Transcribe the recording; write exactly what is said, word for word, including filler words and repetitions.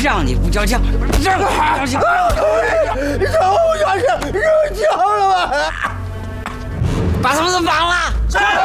让你不交枪，让你不交枪！ 你让我交枪，扔枪了吧？ 把他们都绑了！